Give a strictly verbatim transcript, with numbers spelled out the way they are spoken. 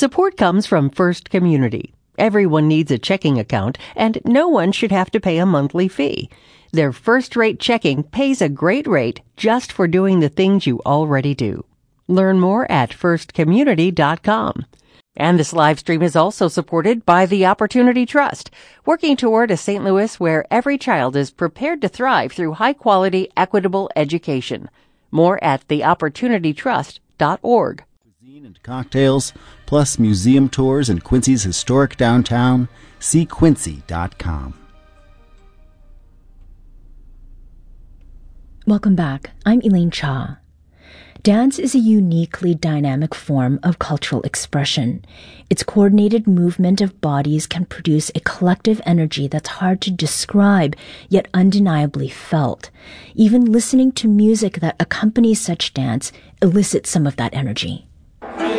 Support comes from First Community. Everyone needs a checking account, and no one should have to pay a monthly fee. Their first-rate checking pays a great rate just for doing the things you already do. Learn more at first community dot com. And this live stream is also supported by the Opportunity Trust, working toward a Saint Louis where every child is prepared to thrive through high-quality, equitable education. More at the opportunity trust dot org. Cuisine and cocktails, plus museum tours in Quincy's historic downtown. See quincy dot com. Welcome back. I'm Elaine Cha. Dance is a uniquely dynamic form of cultural expression. Its coordinated movement of bodies can produce a collective energy that's hard to describe, yet undeniably felt. Even listening to music that accompanies such dance elicits some of that energy.